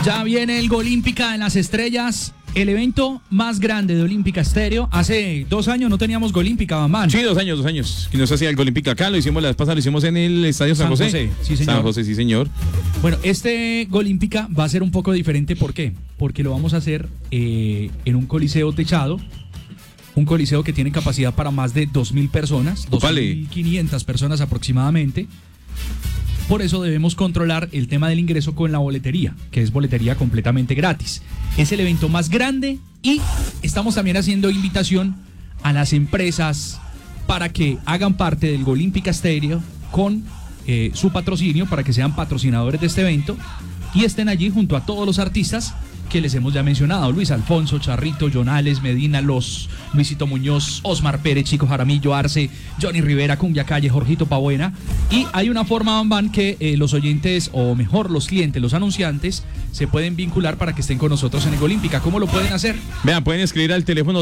Ya viene el Golímpica en las Estrellas, el evento más grande de Olímpica Estéreo. Hace 2 años no teníamos Golímpica, Bambán. Sí, 2 años. Que no se hacía el Golímpica acá, lo hicimos la vez pasada, lo hicimos en el Estadio San José. Sí, señor. San José, sí, señor. Bueno, este Golímpica va a ser un poco diferente. ¿Por qué? Porque lo vamos a hacer en un coliseo techado. Un coliseo que tiene capacidad para más de 2.000 personas, 2.500 personas aproximadamente. Por eso debemos controlar el tema del ingreso con la boletería, que es boletería completamente gratis. Es el evento más grande y estamos también haciendo invitación a las empresas para que hagan parte del Golímpica Estéreo con su patrocinio, para que sean patrocinadores de este evento y estén allí junto a todos los artistas que les hemos ya mencionado: Luis Alfonso, Charrito, Jonales, Medina, Luisito Muñoz, Osmar Pérez, Chico Jaramillo, Arce, Johnny Rivera, Cumbia Calle, Jorgito Pabuena. Y hay una forma, Bambán, que los oyentes, o mejor, los clientes, los anunciantes, se pueden vincular para que estén con nosotros en el Golímpica. ¿Cómo lo pueden hacer? Vean, pueden escribir al teléfono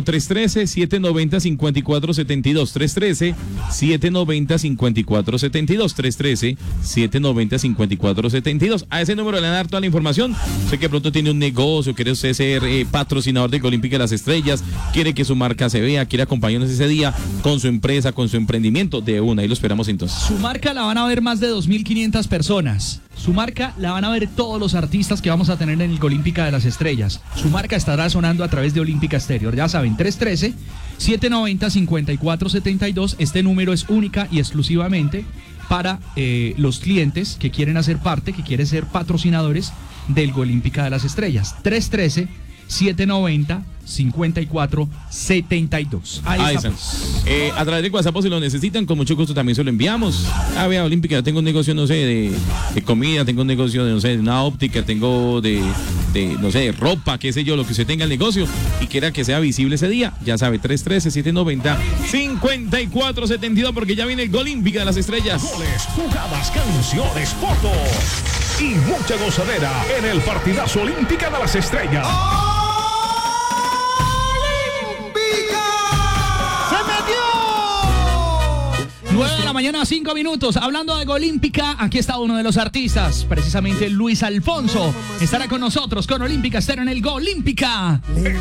313-790-5472, 313-790-5472, 313-790-5472. A ese número le van a dar toda la información. Sé que pronto tiene un negocio, quiere usted ser patrocinador del Golímpica de las Estrellas, quiere que su marca se vea, quiere acompañarnos ese día con su empresa, con su emprendimiento, de una, ahí lo esperamos entonces. Su marca la van a ver más de 2.500 personas. Su marca la van a ver todos los artistas que vamos a tener en el Golímpica de las Estrellas. Su marca estará sonando a través de Olímpica Estéreo. Ya saben, 313-790-5472. Este número es única y exclusivamente para los clientes que quieren hacer parte, que quieren ser patrocinadores del Golímpica de las Estrellas. 313-790-5472. Ahí estamos. A través de WhatsApp, si lo necesitan, con mucho gusto también se lo enviamos. Vea, Olímpica, yo tengo un negocio, no sé, de comida, tengo un negocio de, no sé, de una óptica, tengo de no sé, de ropa, qué sé yo, lo que usted tenga el negocio y quiera que sea visible ese día, ya sabe, 313-790-5472, porque ya viene el Golímpica de las Estrellas. Goles, jugadas, canciones, fotos y mucha gozadera en el partidazo Olímpica de las Estrellas. 9 de la mañana, 5 minutos. Hablando de Golímpica, aquí está uno de los artistas, precisamente Luis Alfonso. Estará con nosotros con Olímpica Estéreo en el Golímpica.